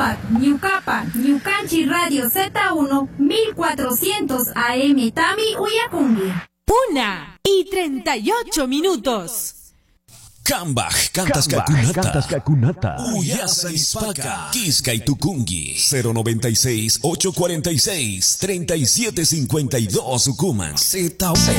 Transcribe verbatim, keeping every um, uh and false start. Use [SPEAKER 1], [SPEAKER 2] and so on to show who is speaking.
[SPEAKER 1] Cambach, Ñucapa, Ñucanchi Radio Z uno, mil cuatrocientos A M, Tami, Uyacungi.
[SPEAKER 2] Una y treinta y ocho minutos.
[SPEAKER 3] Cambach, Cantas Cacunata, Uyasa Ispaca, Quisca y Tucungi, cero noventa y seis, ochocientos cuarenta y seis, treinta y siete cincuenta y dos Ucuman, Z